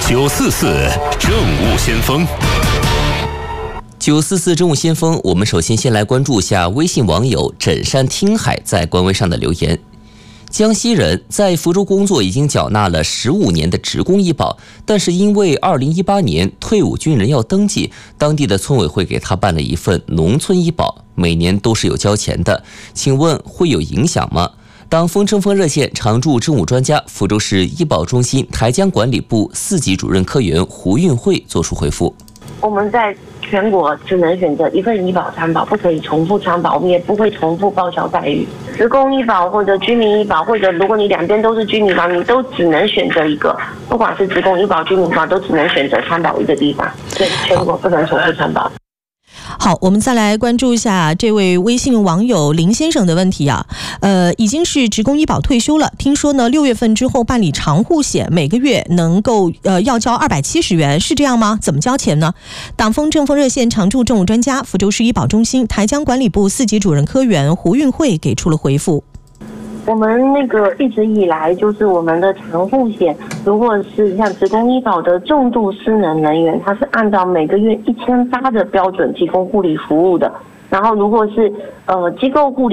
944政务先锋。 944政务先锋，我们首先来关注下微信网友枕山听海在官微上的留言。江西人在福州工作，已经缴纳了15年的职工医保，但是因为2018年退伍军人要登记，当地的村委会给他办了一份农村医保，每年都是有交钱的，请问会有影响吗？党风政风热线常驻政务专家、福州市医保中心台江管理部4级主任科员胡运慧作出回复。 我们在全国只能选择一份医保参保，不可以重复参保，我们也不会重复报销待遇。职工医保或者居民医保，或者如果你两边都是居民保，你都只能选择一个，不管是职工医保、居民医保，都只能选择参保一个地方，所以全国不能重复参保。 好，我们再来关注一下这位微信网友林先生的问题啊。已经是职工医保退休了，听说呢6月份之后办理长户险，每个月能够要交270元，是这样吗？怎么交钱呢？党风政风热线常驻政务专家、福州市医保中心台江管理部4级主任科员胡运慧给出了回复。 我们一直以来就是我们的长户险，如果是像职工医保的重度失能人员，它是按照每个月1800的标准提供护理服务的。然后如果是机构护理